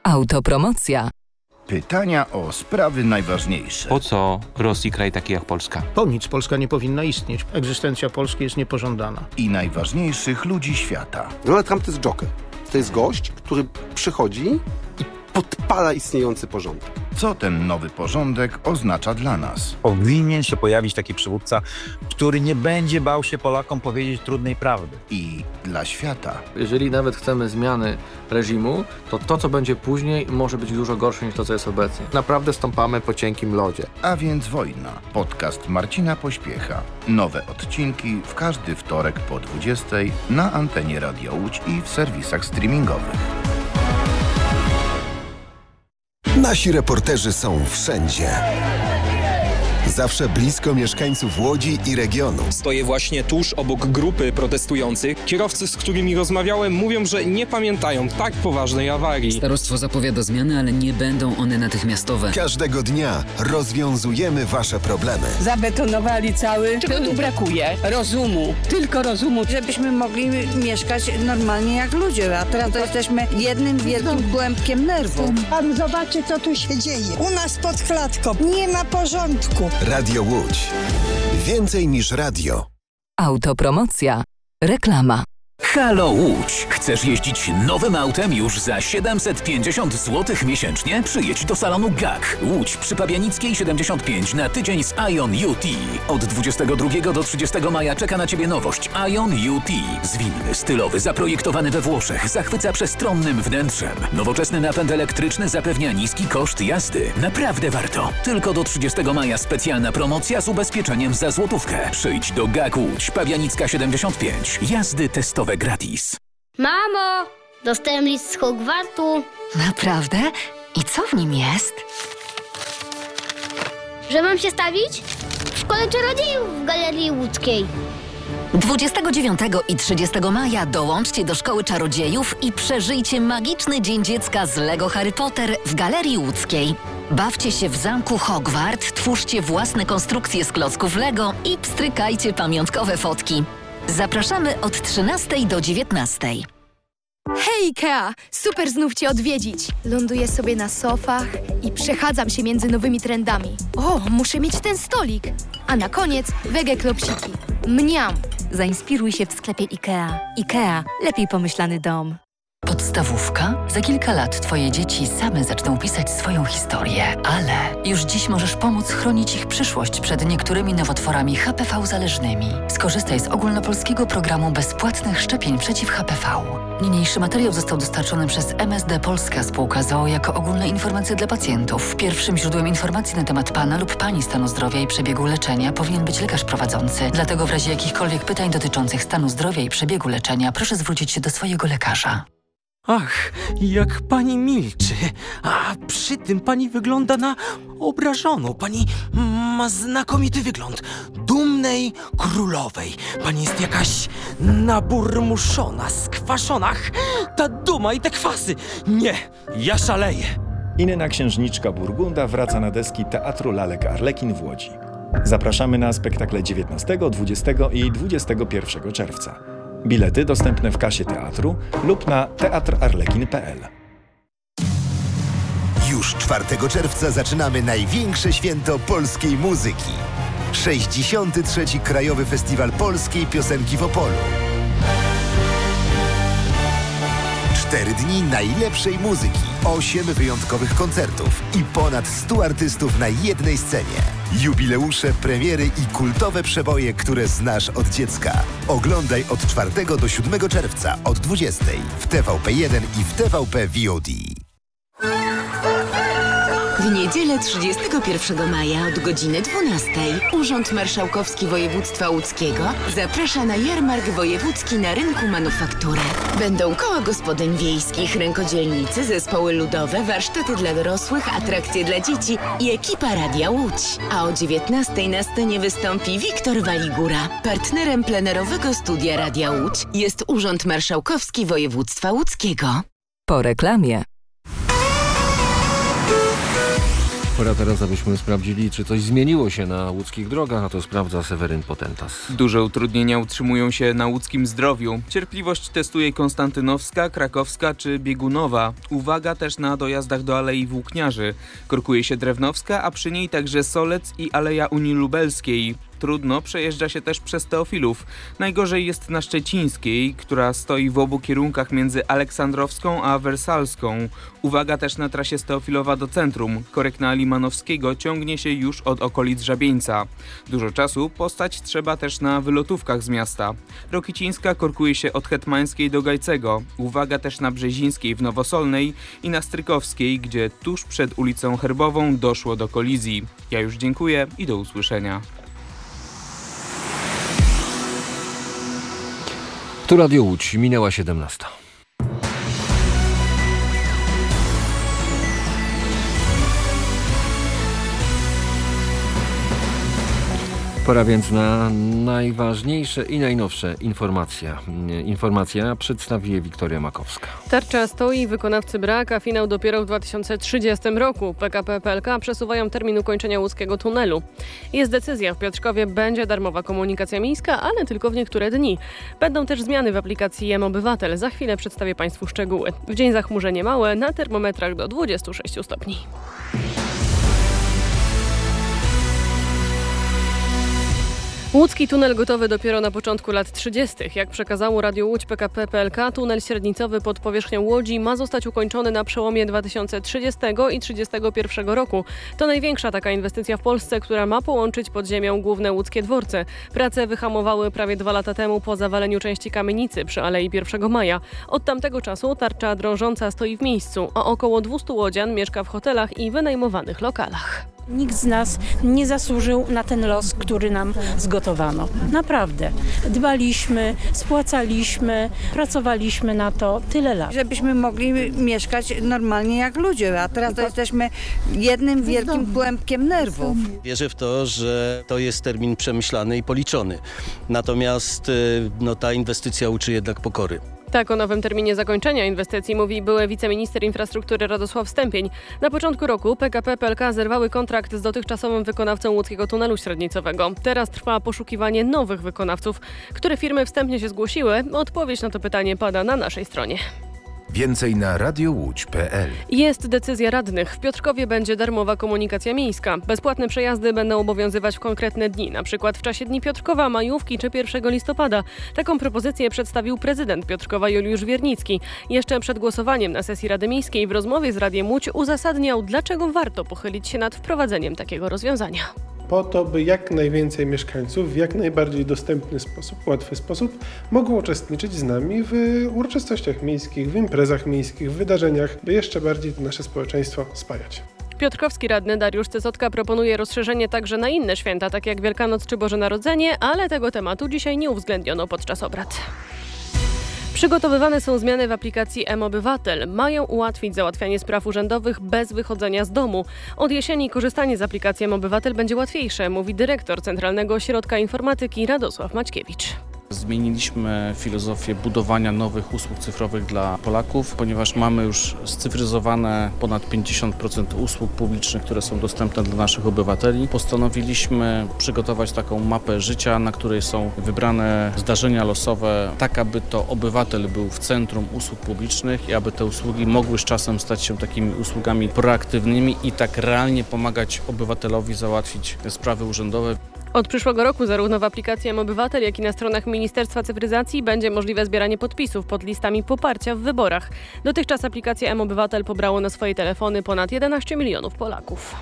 Autopromocja. Pytania o sprawy najważniejsze. Po co Rosji kraj taki jak Polska? Po nic Polska nie powinna istnieć. Egzystencja Polski jest niepożądana. I najważniejszych ludzi świata. Donald Trump to jest joker. To jest gość, który przychodzi i podpala istniejący porządek. Co ten nowy porządek oznacza dla nas? Powinien się pojawić taki przywódca, który nie będzie bał się Polakom powiedzieć trudnej prawdy. I dla świata. Jeżeli nawet chcemy zmiany reżimu, to co będzie później może być dużo gorsze niż to, co jest obecnie. Naprawdę stąpamy po cienkim lodzie. A więc wojna. Podcast Marcina Pośpiecha. Nowe odcinki w każdy wtorek po 20:00 na antenie Radia Łódź i w serwisach streamingowych. Nasi reporterzy są wszędzie. Zawsze blisko mieszkańców Łodzi i regionu. Stoję właśnie tuż obok grupy protestujących. Kierowcy, z którymi rozmawiałem, mówią, że nie pamiętają tak poważnej awarii. Starostwo zapowiada zmiany, ale nie będą one natychmiastowe. Każdego dnia rozwiązujemy wasze problemy. Zabetonowali cały. Czego tu brakuje? Rozumu. Tylko rozumu. Żebyśmy mogli mieszkać normalnie jak ludzie, a teraz to jesteśmy jednym wielkim głębkiem nerwu. Pan zobaczy, co tu się dzieje. U nas pod klatką nie ma porządku. Radio Łódź. Więcej niż radio. Autopromocja. Reklama. Halo Łódź! Chcesz jeździć nowym autem już za 750 zł miesięcznie? Przyjedź do salonu GAK. Łódź przy Pabianickiej 75 na tydzień z Ion UT. Od 22 do 30 maja czeka na Ciebie nowość Ion UT. Zwinny, stylowy, zaprojektowany we Włoszech, zachwyca przestronnym wnętrzem. Nowoczesny napęd elektryczny zapewnia niski koszt jazdy. Naprawdę warto. Tylko do 30 maja specjalna promocja z ubezpieczeniem za złotówkę. Przyjdź do GAK Łódź, Pabianicka 75. Jazdy testowe gratis. Mamo, dostałem list z Hogwartu. Naprawdę? I co w nim jest? Że mam się stawić w Szkole Czarodziejów w Galerii Łódzkiej. 29 i 30 maja dołączcie do Szkoły Czarodziejów i przeżyjcie magiczny Dzień Dziecka z Lego Harry Potter w Galerii Łódzkiej. Bawcie się w zamku Hogwart, twórzcie własne konstrukcje z klocków Lego i pstrykajcie pamiątkowe fotki. Zapraszamy od 13 do 19. Hej Ikea! Super znów Cię odwiedzić. Ląduję sobie na sofach i przechadzam się między nowymi trendami. O, muszę mieć ten stolik. A na koniec wege klopsiki. Mniam! Zainspiruj się w sklepie Ikea. Ikea. Lepiej pomyślany dom. Podstawówka? Za kilka lat Twoje dzieci same zaczną pisać swoją historię, ale już dziś możesz pomóc chronić ich przyszłość przed niektórymi nowotworami HPV zależnymi. Skorzystaj z ogólnopolskiego programu bezpłatnych szczepień przeciw HPV. Niniejszy materiał został dostarczony przez MSD Polska Spółka z o.o. jako ogólne informacje dla pacjentów. Pierwszym źródłem informacji na temat Pana lub Pani stanu zdrowia i przebiegu leczenia powinien być lekarz prowadzący. Dlatego w razie jakichkolwiek pytań dotyczących stanu zdrowia i przebiegu leczenia proszę zwrócić się do swojego lekarza. Ach, jak pani milczy, a przy tym pani wygląda na obrażoną. Pani ma znakomity wygląd dumnej królowej. Pani jest jakaś naburmuszona, skwaszona. Ta duma i te kwasy. Nie, ja szaleję. Inna księżniczka Burgunda wraca na deski Teatru Lalek Arlekin w Łodzi. Zapraszamy na spektakle 19, 20 i 21 czerwca. Bilety dostępne w kasie teatru lub na teatrarlekin.pl. Już 4 czerwca zaczynamy największe święto polskiej muzyki. 63. Krajowy Festiwal Polskiej Piosenki w Opolu. 4 dni najlepszej muzyki, 8 wyjątkowych koncertów i ponad 100 artystów na jednej scenie. Jubileusze, premiery i kultowe przeboje, które znasz od dziecka. Oglądaj od 4 do 7 czerwca od 20 w TVP1 i w TVP VOD. W niedzielę 31 maja od godziny 12 Urząd Marszałkowski Województwa Łódzkiego zaprasza na jarmark wojewódzki na rynku Manufaktury. Będą koła gospodyń wiejskich, rękodzielnicy, zespoły ludowe, warsztaty dla dorosłych, atrakcje dla dzieci i ekipa Radia Łódź. A o 19 na scenie wystąpi Wiktor Waligura. Partnerem plenerowego studia Radia Łódź jest Urząd Marszałkowski Województwa Łódzkiego. Po reklamie. Pora teraz, abyśmy sprawdzili, czy coś zmieniło się na łódzkich drogach, a to sprawdza Seweryn Potentas. Duże utrudnienia utrzymują się na łódzkim Zdrowiu. Cierpliwość testuje Konstantynowska, Krakowska czy Biegunowa. Uwaga też na dojazdach do Alei Włókniarzy. Korkuje się Drewnowska, a przy niej także Solec i Aleja Unii Lubelskiej. Trudno przejeżdża się też przez Teofilów. Najgorzej jest na Szczecińskiej, która stoi w obu kierunkach między Aleksandrowską a Wersalską. Uwaga też na trasie z Teofilowa do centrum. Korek na Limanowskiego ciągnie się już od okolic Żabieńca. Dużo czasu postać trzeba też na wylotówkach z miasta. Rokicińska korkuje się od Hetmańskiej do Gajcego. Uwaga też na Brzezińskiej w Nowosolnej i na Strykowskiej, gdzie tuż przed ulicą Herbową doszło do kolizji. Ja już dziękuję i do usłyszenia. Tu Radio Łódź, minęła 17. Pora więc na najważniejsze i najnowsze informacje. Informacja przedstawi je Wiktoria Makowska. Tarcza stoi, wykonawcy brak, a finał dopiero w 2030 roku. PKP PLK przesuwają termin ukończenia łódzkiego tunelu. Jest decyzja, w Piotrkowie będzie darmowa komunikacja miejska, ale tylko w niektóre dni. Będą też zmiany w aplikacji mObywatel. Za chwilę przedstawię Państwu szczegóły. W dzień zachmurzenie małe, na termometrach do 26 stopni. Łódzki tunel gotowy dopiero na początku lat 30. Jak przekazało Radio Łódź PKP PLK, tunel średnicowy pod powierzchnią Łodzi ma zostać ukończony na przełomie 2030 i 2031 roku. To największa taka inwestycja w Polsce, która ma połączyć pod ziemią główne łódzkie dworce. Prace wyhamowały prawie 2 lata temu po zawaleniu części kamienicy przy Alei 1 Maja. Od tamtego czasu tarcza drążąca stoi w miejscu, a około 200 łodzian mieszka w hotelach i wynajmowanych lokalach. Nikt z nas nie zasłużył na ten los, który nam zgotowano. Naprawdę. Dbaliśmy, spłacaliśmy, pracowaliśmy na to tyle lat. Żebyśmy mogli mieszkać normalnie jak ludzie, a teraz to jesteśmy jednym wielkim kłębkiem nerwów. Wierzę w to, że to jest termin przemyślany i policzony. Natomiast ta inwestycja uczy jednak pokory. Tak o nowym terminie zakończenia inwestycji mówi były wiceminister infrastruktury Radosław Stępień. Na początku roku PKP PLK zerwały kontrakt z dotychczasowym wykonawcą łódzkiego tunelu średnicowego. Teraz trwa poszukiwanie nowych wykonawców. Które firmy wstępnie się zgłosiły? Odpowiedź na to pytanie pada na naszej stronie. Więcej na radiołódź.pl. Jest decyzja radnych. W Piotrkowie będzie darmowa komunikacja miejska. Bezpłatne przejazdy będą obowiązywać w konkretne dni, np. w czasie Dni Piotrkowa, majówki czy 1 listopada. Taką propozycję przedstawił prezydent Piotrkowa Juliusz Wiernicki. Jeszcze przed głosowaniem na sesji Rady Miejskiej w rozmowie z Radiem Łódź uzasadniał, dlaczego warto pochylić się nad wprowadzeniem takiego rozwiązania. Po to, by jak najwięcej mieszkańców w jak najbardziej dostępny sposób, łatwy sposób mogło uczestniczyć z nami w uroczystościach miejskich, w imprezach miejskich, w wydarzeniach, by jeszcze bardziej to nasze społeczeństwo spajać. Piotrkowski radny Dariusz Cesotka proponuje rozszerzenie także na inne święta, tak jak Wielkanoc czy Boże Narodzenie, ale tego tematu dzisiaj nie uwzględniono podczas obrad. Przygotowywane są zmiany w aplikacji mObywatel. Mają ułatwić załatwianie spraw urzędowych bez wychodzenia z domu. Od jesieni korzystanie z aplikacji mObywatel będzie łatwiejsze, mówi dyrektor Centralnego Ośrodka Informatyki Radosław Maćkiewicz. Zmieniliśmy filozofię budowania nowych usług cyfrowych dla Polaków, ponieważ mamy już scyfryzowane ponad 50% usług publicznych, które są dostępne dla naszych obywateli. Postanowiliśmy przygotować taką mapę życia, na której są wybrane zdarzenia losowe, tak aby to obywatel był w centrum usług publicznych i aby te usługi mogły z czasem stać się takimi usługami proaktywnymi i tak realnie pomagać obywatelowi załatwić sprawy urzędowe. Od przyszłego roku zarówno w aplikacji mObywatel, jak i na stronach Ministerstwa Cyfryzacji będzie możliwe zbieranie podpisów pod listami poparcia w wyborach. Dotychczas aplikację mObywatel pobrało na swoje telefony ponad 11 milionów Polaków.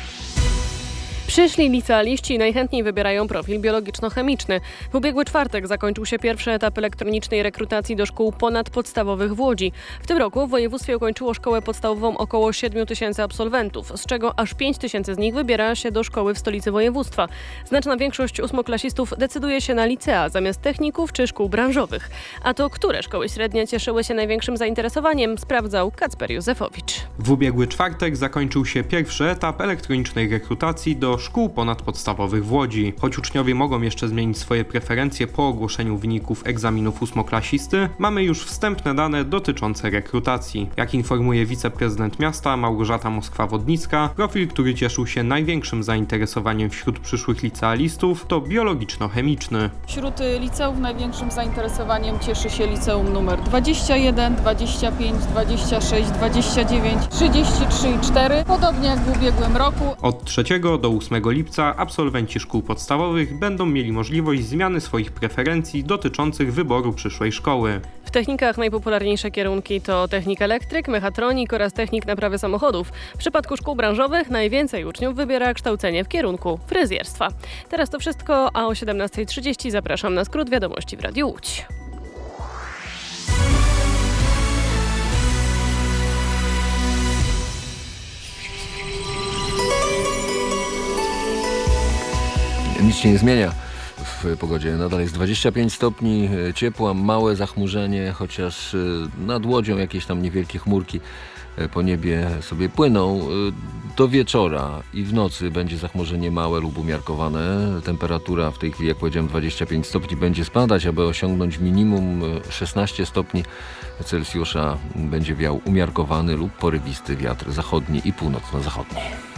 Przyszli licealiści najchętniej wybierają profil biologiczno-chemiczny. W ubiegły czwartek zakończył się pierwszy etap elektronicznej rekrutacji do szkół ponadpodstawowych w Łodzi. W tym roku w województwie ukończyło szkołę podstawową około 7 000 absolwentów, z czego aż 5 000 z nich wybiera się do szkoły w stolicy województwa. Znaczna większość ósmoklasistów decyduje się na licea zamiast techników czy szkół branżowych. A to które szkoły średnie cieszyły się największym zainteresowaniem, sprawdzał Kacper Józefowicz. W ubiegły czwartek zakończył się pierwszy etap elektronicznej rekrutacji do do szkół ponadpodstawowych w Łodzi. Choć uczniowie mogą jeszcze zmienić swoje preferencje po ogłoszeniu wyników egzaminów ósmoklasisty, mamy już wstępne dane dotyczące rekrutacji. Jak informuje wiceprezydent miasta Małgorzata Moskwa-Wodnicka, profil, który cieszył się największym zainteresowaniem wśród przyszłych licealistów, to biologiczno-chemiczny. Wśród liceów największym zainteresowaniem cieszy się liceum numer 21, 25, 26, 29, 33 i 4, podobnie jak w ubiegłym roku. Od 3 do 8 lipca absolwenci szkół podstawowych będą mieli możliwość zmiany swoich preferencji dotyczących wyboru przyszłej szkoły. W technikach najpopularniejsze kierunki to technik elektryk, mechatronik oraz technik naprawy samochodów. W przypadku szkół branżowych najwięcej uczniów wybiera kształcenie w kierunku fryzjerstwa. Teraz to wszystko, a o 17:30 zapraszam na skrót wiadomości w Radiu Łódź. Nic się nie zmienia w pogodzie. Nadal jest 25 stopni ciepła, małe zachmurzenie, chociaż nad Łodzią jakieś tam niewielkie chmurki po niebie sobie płyną. Do wieczora i w nocy będzie zachmurzenie małe lub umiarkowane. Temperatura w tej chwili, jak powiedziałem, 25 stopni będzie spadać, aby osiągnąć minimum 16 stopni Celsjusza. Będzie wiał umiarkowany lub porywisty wiatr zachodni i północno-zachodni.